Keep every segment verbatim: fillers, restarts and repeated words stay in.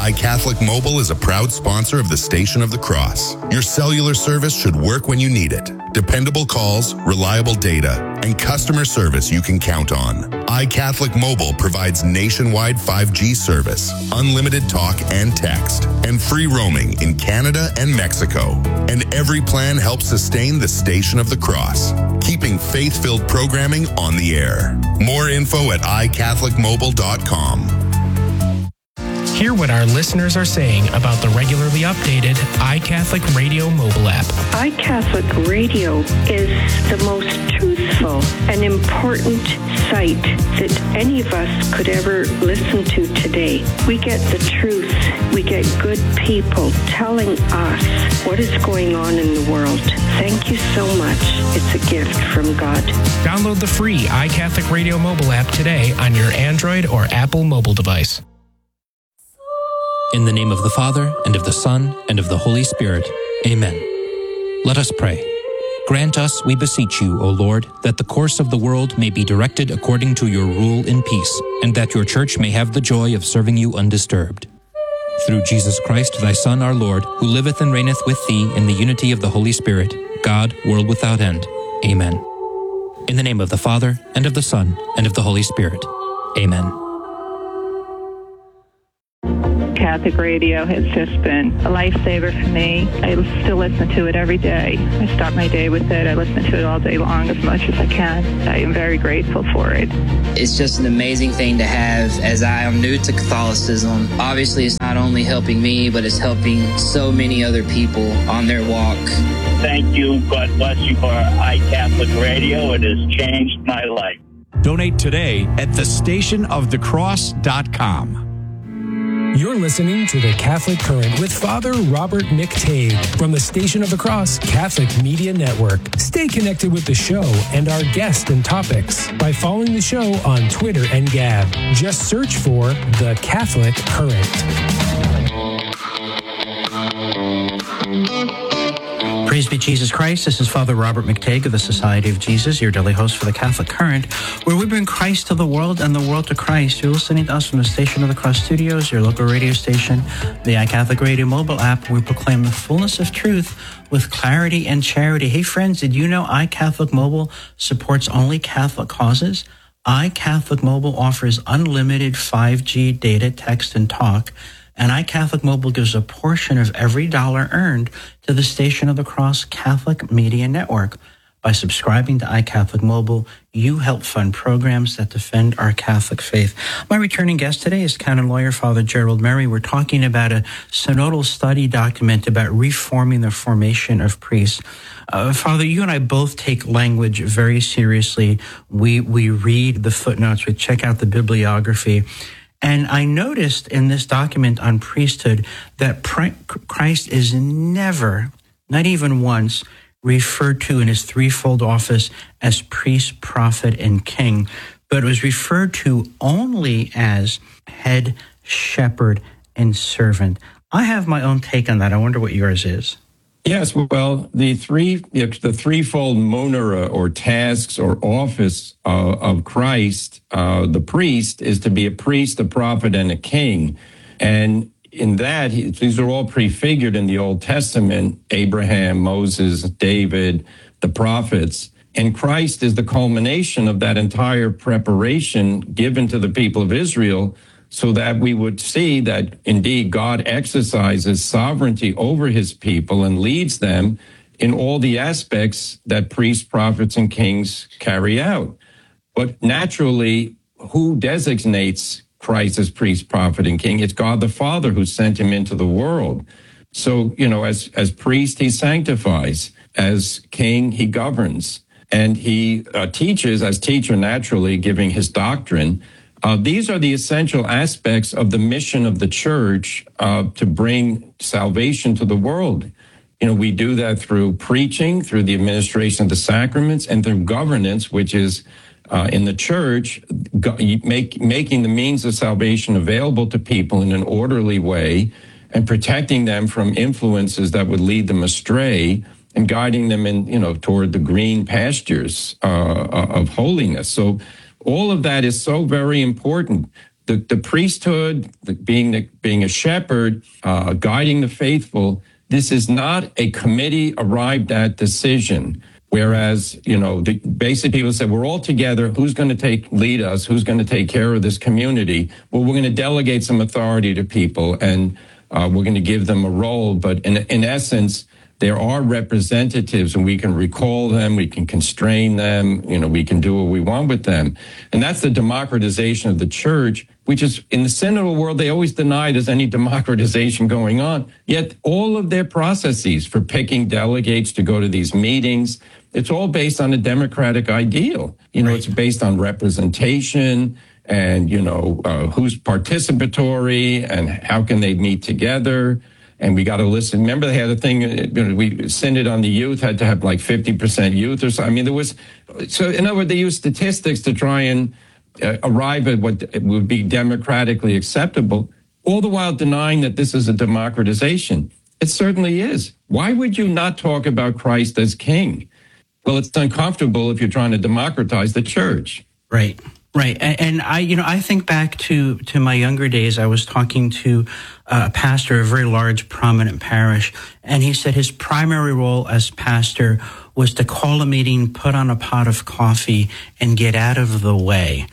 iCatholic Mobile is a proud sponsor of the Station of the Cross. Your cellular service should work when you need it. Dependable calls, reliable data, and customer service you can count on. iCatholic Mobile provides nationwide five G service, unlimited talk and text, and free roaming in Canada and Mexico. And every plan helps sustain the Station of the Cross, keeping faith-filled programming on the air. More info at i catholic mobile dot com. Hear what our listeners are saying about the regularly updated iCatholic Radio mobile app. iCatholic Radio is the most truthful and important site that any of us could ever listen to today. We get the truth. We get good people telling us what is going on in the world. Thank you so much. It's a gift from God. Download the free iCatholic Radio mobile app today on your Android or Apple mobile device. In the name of the Father, and of the Son, and of the Holy Spirit. Amen. Let us pray. Grant us, we beseech you, O Lord, that the course of the world may be directed according to your rule in peace, and that your church may have the joy of serving you undisturbed. Through Jesus Christ, thy Son, our Lord, who liveth and reigneth with thee in the unity of the Holy Spirit, God, world without end. Amen. In the name of the Father, and of the Son, and of the Holy Spirit. Amen. Catholic radio has just been a lifesaver for me. I still listen to it every day. I start my day with it. I listen to it all day long as much as I can. I am very grateful for it. It's just an amazing thing to have as I am new to Catholicism. Obviously, it's not only helping me, but it's helping so many other people on their walk. Thank you. God bless you for iCatholic Radio. It has changed my life. Donate today at the station of the cross dot com. You're listening to The Catholic Current with Father Robert McTague from the Station of the Cross Catholic Media Network. Stay connected with the show and our guests and topics by following the show on Twitter and Gab. Just search for The Catholic Current. Praise be Jesus Christ. This is Father Robert McTague of the Society of Jesus, your daily host for the Catholic Current, where we bring Christ to the world and the world to Christ. You're listening to us from the Station of the Cross Studios, your local radio station, the iCatholic Radio mobile app. We proclaim the fullness of truth with clarity and charity. Hey, friends, did you know iCatholic Mobile supports only Catholic causes? iCatholic Mobile offers unlimited five G data, text, and talk. And iCatholic Mobile gives a portion of every dollar earned to the Station of the Cross Catholic Media Network. By subscribing to iCatholic Mobile, you help fund programs that defend our Catholic faith. My returning guest today is canon lawyer Father Gerald Murray. We're talking about a synodal study document about reforming the formation of priests. Uh, Father, you and I both take language very seriously. We, we read the footnotes, we check out the bibliography. And I noticed in this document on priesthood that Christ is never, not even once, referred to in his threefold office as priest, prophet, and king, but was referred to only as head, shepherd, and servant. I have my own take on that. I wonder what yours is. Yes, well, the three, the threefold monera or tasks or office uh, of Christ, uh, the priest, is to be a priest, a prophet, and a king. And in that, he, these are all prefigured in the Old Testament: Abraham, Moses, David, the prophets. And Christ is the culmination of that entire preparation given to the people of Israel, so that we would see that indeed God exercises sovereignty over his people and leads them in all the aspects that priests, prophets, and kings carry out. But naturally, who designates Christ as priest, prophet, and king? It's God the Father who sent him into the world. So, you know, as, as priest, he sanctifies. As king, he governs. And he uh, teaches, as teacher naturally, giving his doctrine. Uh, these are the essential aspects of the mission of the church uh, to bring salvation to the world. You know, we do that through preaching, through the administration of the sacraments, and through governance, which is uh, in the church, go, make, making the means of salvation available to people in an orderly way and protecting them from influences that would lead them astray and guiding them in, you know, toward the green pastures uh, of holiness. So all of that is so very important. the, the priesthood, the, being the, being a shepherd, uh, guiding the faithful, this is not a committee arrived at decision. Whereas, you know, the basic people said, we're all together. Who's going to take lead us? Who's going to take care of this community? Well, we're going to delegate some authority to people, and uh, we're going to give them a role. But in, in essence, there are representatives, and we can recall them, we can constrain them, you know, we can do what we want with them. And that's the democratization of the church, which is, in the synodal world, they always deny there's any democratization going on. Yet all of their processes for picking delegates to go to these meetings, it's all based on a democratic ideal. You know, right. It's based on representation and, you know, uh, who's participatory and how can they meet together. And we got to listen. Remember, they had a thing, you know, we synod on the youth had to have like fifty percent youth or so. I mean, there was, so in other words, they used statistics to try and uh, arrive at what would be democratically acceptable, all the while denying that this is a democratization. It certainly is. Why would you not talk about Christ as king? Well, it's uncomfortable if you're trying to democratize the church. Right. Right. And, and I, you know, I think back to, to my younger days. I was talking to a pastor of a very large, prominent parish, and he said his primary role as pastor was to call a meeting, put on a pot of coffee, and get out of the way.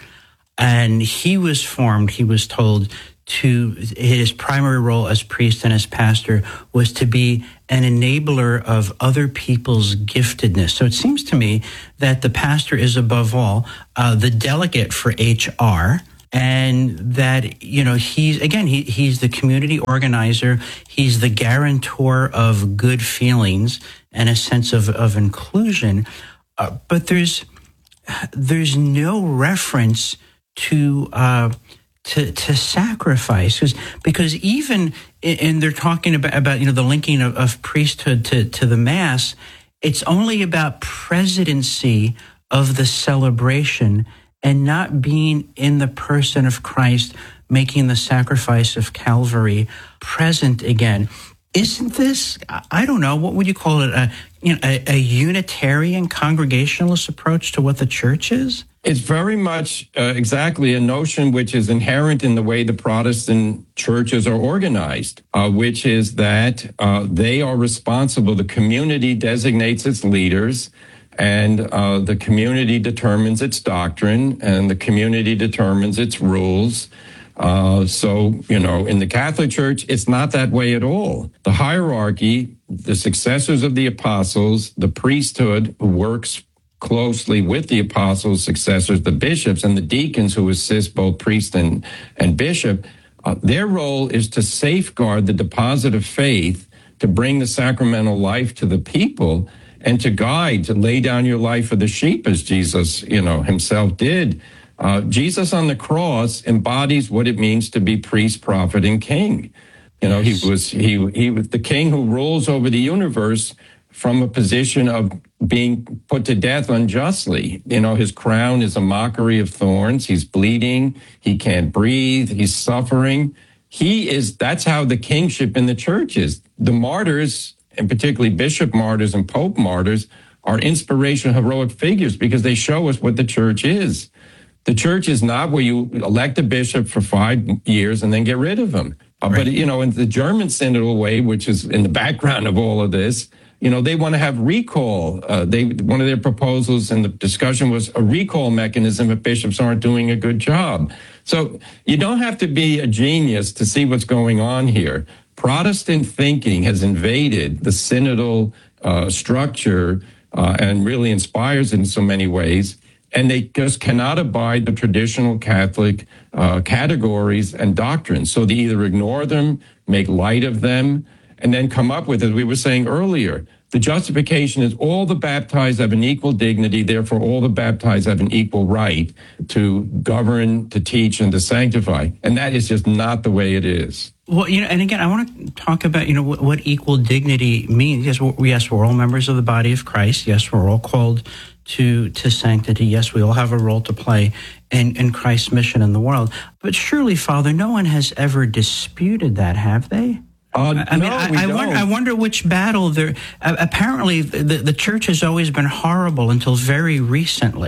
And he was formed, he was told, to his primary role as priest and as pastor was to be an enabler of other people's giftedness. So it seems to me that the pastor is above all uh, the delegate for H R, and that, you know, he's, again, he, he's the community organizer. He's the guarantor of good feelings and a sense of, of inclusion. Uh, but there's, there's no reference to, uh, To, to sacrifice, because even, and they're talking about, about you know, the linking of, of priesthood to, to the Mass, it's only about presidency of the celebration and not being in the person of Christ, making the sacrifice of Calvary present again. Isn't this, I don't know, what would you call it, a, you know, a, a Unitarian Congregationalist approach to what the church is? It's very much uh, exactly a notion which is inherent in the way the Protestant churches are organized, uh, which is that uh, they are responsible. The community designates its leaders, and uh, the community determines its doctrine, and the community determines its rules. Uh, so, you know, in the Catholic Church, it's not that way at all. The hierarchy, the successors of the apostles, the priesthood who works closely with the apostles' successors, the bishops, and the deacons who assist both priest and, and bishop, uh, their role is to safeguard the deposit of faith, to bring the sacramental life to the people, and to guide, to lay down your life for the sheep, as Jesus, you know, himself did. Uh, Jesus on the cross embodies what it means to be priest, prophet, and king. You know, he was he he was the king who rules over the universe from a position of being put to death unjustly. You know, his crown is a mockery of thorns. He's bleeding. He can't breathe. He's suffering. He is, that's how the kingship in the church is. The martyrs, and particularly bishop martyrs and pope martyrs, are inspirational, heroic figures because they show us what the church is. The church is not where you elect a bishop for five years and then get rid of him. Uh, right. But, you know, in the German synodal way, which is in the background of all of this, you know, they want to have recall. Uh, they one of their proposals in the discussion was a recall mechanism if bishops aren't doing a good job. So you don't have to be a genius to see what's going on here. Protestant thinking has invaded the synodal uh, structure uh, and really inspires it in so many ways. And they just cannot abide the traditional Catholic uh, categories and doctrines. So they either ignore them, make light of them, and then come up with, as we were saying earlier, the justification is all the baptized have an equal dignity, therefore all the baptized have an equal right to govern, to teach, and to sanctify. And that is just not the way it is. Well, you know, and again, I want to talk about, you know, what, what equal dignity means. Yes, we're, yes, we're all members of the body of Christ. Yes, we're all called to to sanctity. Yes, we all have a role to play in, in Christ's mission in the world. But surely, Father, no one has ever disputed that, have they? Uh, I mean, no, I, we I, don't. wonder, I wonder which battle there. Uh, apparently, the, the church has always been horrible until very recently.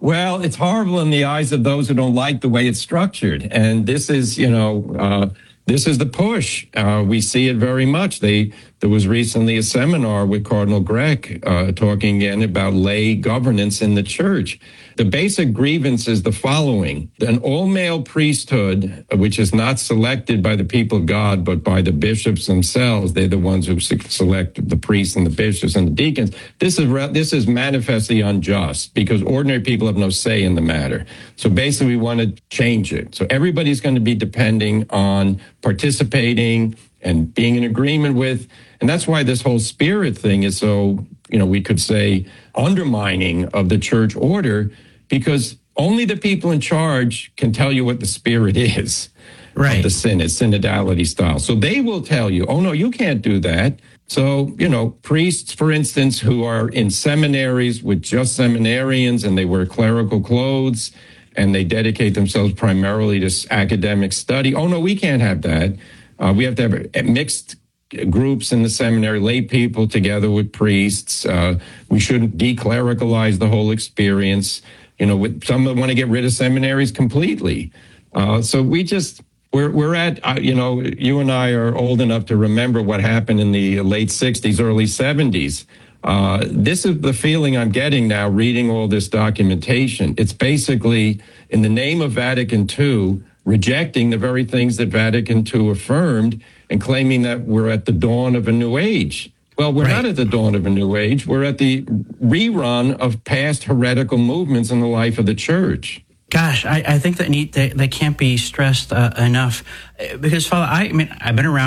Well, it's horrible in the eyes of those who don't like the way it's structured. And this is, you know, uh, this is the push. Uh, we see it very much. They, there was recently a seminar with Cardinal Grech uh, talking again about lay governance in the church. The basic grievance is the following. An all-male priesthood, which is not selected by the people of God, but by the bishops themselves. They're the ones who select the priests and the bishops and the deacons. This is this is manifestly unjust because ordinary people have no say in the matter. So basically, we want to change it. So everybody's going to be depending on participating and being in agreement with. And that's why this whole spirit thing is so, you know, we could say undermining of the church order, because only the people in charge can tell you what the spirit is. Right. Of the synod, synodality style. So they will tell you, oh, no, you can't do that. So, you know, priests, for instance, who are in seminaries with just seminarians and they wear clerical clothes and they dedicate themselves primarily to academic study. Oh, no, we can't have that. Uh, we have to have mixed groups in the seminary, lay people together with priests. Uh, we shouldn't declericalize the whole experience. You know, with, some want to get rid of seminaries completely. Uh, so we just, we're, we're at, uh, you know, you and I are old enough to remember what happened in the late sixties, early seventies. Uh, this is the feeling I'm getting now reading all this documentation. It's basically, in the name of Vatican Two, rejecting the very things that Vatican Two affirmed and claiming that we're at the dawn of a new age. Well, we're right. not at the dawn of a new age. We're at the rerun of past heretical movements in the life of the church. Gosh, I, I think that need, they, they can't be stressed uh, enough. Because, Father, I, I mean, I've been around